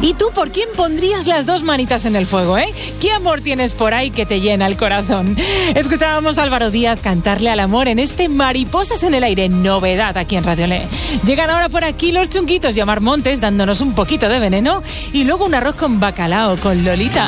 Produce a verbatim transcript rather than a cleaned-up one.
¿Y tú por quién pondrías las dos manitas en el fuego, eh? ¿Qué amor tienes por ahí que te llena el corazón? Escuchábamos a Álvaro Díaz cantarle al amor en este Mariposas en el aire, novedad aquí en Radio Le. Llegan ahora por aquí los Chunguitos y Omar Montes dándonos un poquito de veneno y luego un arroz con bacalao con Lolita.